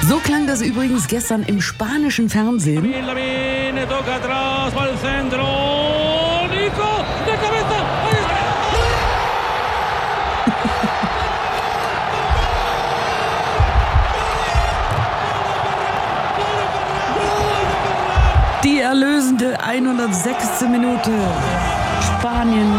So klang das übrigens gestern im spanischen Fernsehen. Die erlösende 106. Minute. Spanien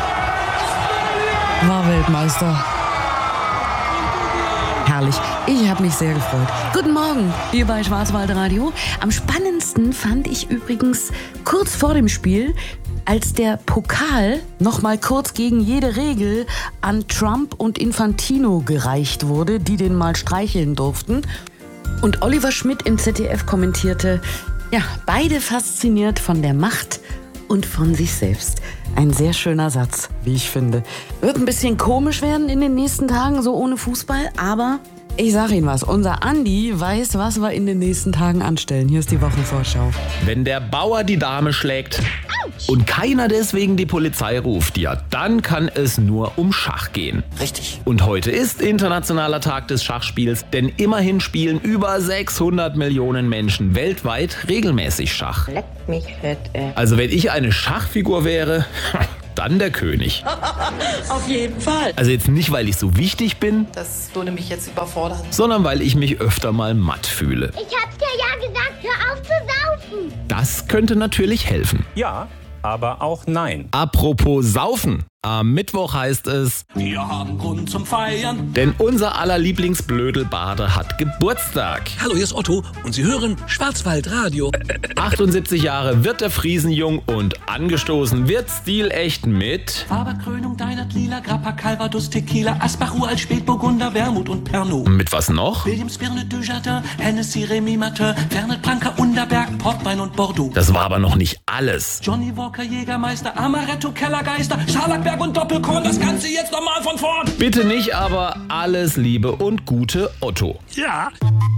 war Weltmeister. Herrlich. Ich habe mich sehr gefreut. Guten Morgen, hier bei Schwarzwaldradio. Am spannendsten fand ich übrigens kurz vor dem Spiel, als der Pokal noch mal kurz gegen jede Regel an Trump und Infantino gereicht wurde, die den mal streicheln durften. Und Oliver Schmidt im ZDF kommentierte, ja, beide fasziniert von der Macht und von sich selbst. Ein sehr schöner Satz, wie ich finde. Wird ein bisschen komisch werden in den nächsten Tagen, so ohne Fußball, aber ich sag Ihnen was, unser Andi weiß, was wir in den nächsten Tagen anstellen. Hier ist die Wochenvorschau. Wenn der Bauer die Dame schlägt und keiner deswegen die Polizei ruft, ja, dann kann es nur um Schach gehen. Richtig. Und heute ist Internationaler Tag des Schachspiels, denn immerhin spielen über 600 Millionen Menschen weltweit regelmäßig Schach. Leck mich fett, ey. Also wenn ich eine Schachfigur wäre, dann der König. Auf jeden Fall. Also jetzt nicht, weil ich so wichtig bin, Das würde mich jetzt überfordern. sondern weil ich mich öfter mal matt fühle. Ich hab's dir ja gesagt, hör auf zu saufen. Das könnte natürlich helfen. Ja, aber auch nein. Apropos Saufen. Am Mittwoch heißt es, Wir haben Grund zum Feiern. denn unser aller Lieblingsblödelbade hat Geburtstag. Hallo, hier ist Otto und Sie hören Schwarzwaldradio. 78 Jahre wird der Friesenjung und angestoßen wird stilecht mit Faberkrönung deiner lila Grappa, Calvados, Tequila, Asbach, Uralt, Spätburgunder, Wermut und Pernod. mit was noch? Williams, Birne, Dujardin, Hennessy, Remy Martin, Fernet, Branca, Unterberg, Portwein und Bordeaux. Das war aber noch nicht alles. Johnny Walker, Jägermeister, Amaretto, Kellergeister, Scharlachberg und Doppelkorn. Das Ganze jetzt nochmal von vorn. Bitte nicht, aber alles Liebe und Gute, Otto. Ja.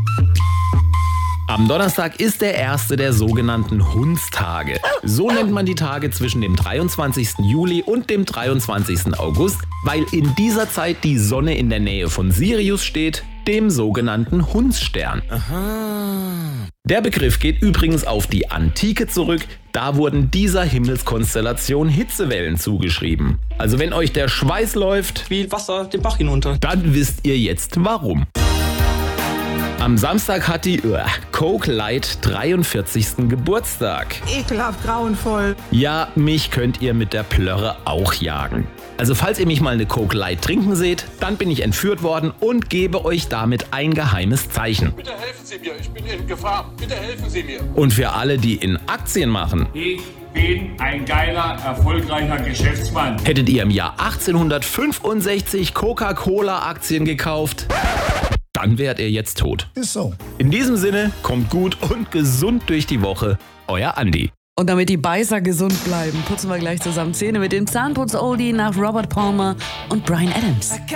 Am Donnerstag ist der erste der sogenannten Hundstage. So nennt man die Tage zwischen dem 23. Juli und dem 23. August, weil in dieser Zeit die Sonne in der Nähe von Sirius steht, dem sogenannten Hundsstern. Der Begriff geht übrigens auf die Antike zurück, da wurden dieser Himmelskonstellation Hitzewellen zugeschrieben. Also wenn euch der Schweiß läuft, Wie Wasser den Bach hinunter. dann wisst ihr jetzt warum. Am Samstag hat die Coke Light 43. Geburtstag. Ekelhaft grauenvoll. Ja, mich könnt ihr mit der Plörre auch jagen. Also falls ihr mich mal eine Coke Light trinken seht, dann bin ich entführt worden und gebe euch damit ein geheimes Zeichen. Bitte helfen Sie mir, ich bin in Gefahr. Bitte helfen Sie mir. Und für alle, die in Aktien machen, Ich bin ein geiler, erfolgreicher Geschäftsmann. hättet ihr im Jahr 1865 Coca-Cola-Aktien gekauft, dann wärt ihr jetzt tot. Ist so. In diesem Sinne, kommt gut und gesund durch die Woche. Euer Andi. Und damit die Beißer gesund bleiben, putzen wir gleich zusammen Zähne mit dem Zahnputz-Oldie nach Robert Palmer und Bryan Adams.